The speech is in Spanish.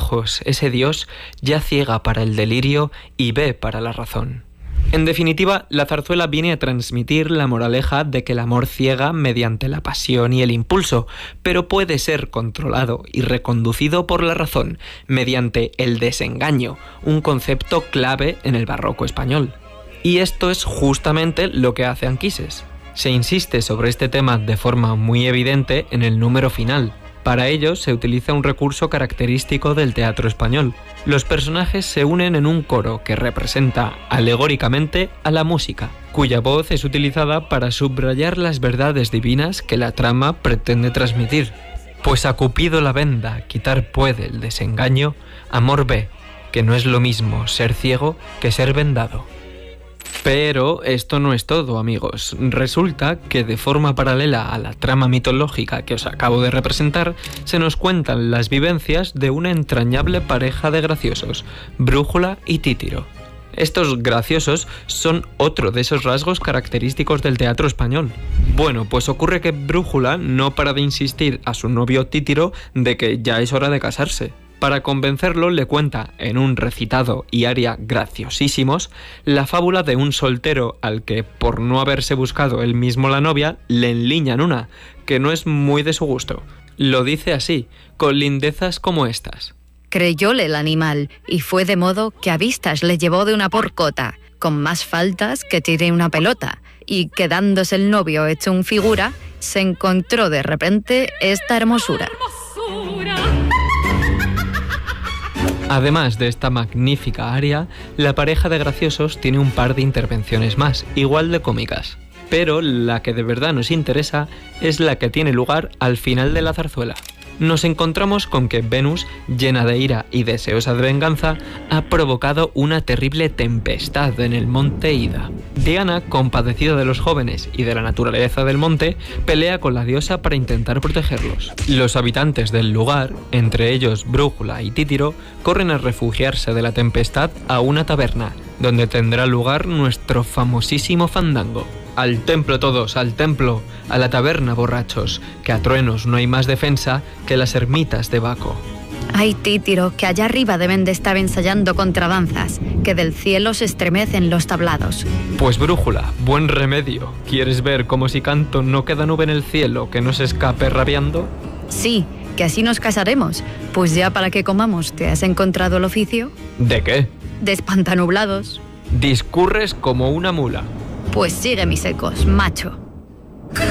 ojos, ese Dios, ya ciega para el delirio y ve para la razón. En definitiva, la zarzuela viene a transmitir la moraleja de que el amor ciega mediante la pasión y el impulso, pero puede ser controlado y reconducido por la razón, mediante el desengaño, un concepto clave en el barroco español. Y esto es justamente lo que hace Anquises. Se insiste sobre este tema de forma muy evidente en el número final. Para ello se utiliza un recurso característico del teatro español. Los personajes se unen en un coro que representa alegóricamente a la música, cuya voz es utilizada para subrayar las verdades divinas que la trama pretende transmitir. Pues a Cupido la venda quitar puede el desengaño, amor ve, que no es lo mismo ser ciego que ser vendado. Pero esto no es todo, amigos. Resulta que de forma paralela a la trama mitológica que os acabo de representar, se nos cuentan las vivencias de una entrañable pareja de graciosos, Brújula y Títiro. Estos graciosos son otro de esos rasgos característicos del teatro español. Bueno, pues ocurre que Brújula no para de insistir a su novio Títiro de que ya es hora de casarse. Para convencerlo le cuenta, en un recitado y aria graciosísimos, la fábula de un soltero al que, por no haberse buscado él mismo la novia, le enliñan una, que no es muy de su gusto. Lo dice así, con lindezas como estas. Creyóle el animal, y fue de modo que a vistas le llevó de una porcota, con más faltas que tire una pelota, y quedándose el novio hecho un figura, se encontró de repente esta hermosura. Además de esta magnífica aria, la pareja de graciosos tiene un par de intervenciones más, igual de cómicas. Pero la que de verdad nos interesa es la que tiene lugar al final de la zarzuela. Nos encontramos con que Venus, llena de ira y deseosa de venganza, ha provocado una terrible tempestad en el monte Ida. Diana, compadecida de los jóvenes y de la naturaleza del monte, pelea con la diosa para intentar protegerlos. Los habitantes del lugar, entre ellos Brújula y Títiro, corren a refugiarse de la tempestad a una taberna, donde tendrá lugar nuestro famosísimo fandango. Al templo todos, al templo, a la taberna borrachos, que a truenos no hay más defensa que las ermitas de Baco. Ay, Títiro, que allá arriba deben de estar ensayando contradanzas, que del cielo se estremecen los tablados. Pues Brújula, buen remedio. ¿Quieres ver cómo si canto no queda nube en el cielo que no se escape rabiando? Sí, que así nos casaremos. Pues ya para que comamos, ¿te has encontrado el oficio? ¿De qué? De espantanublados. Discurres como una mula. Pues sigue mis ecos, macho.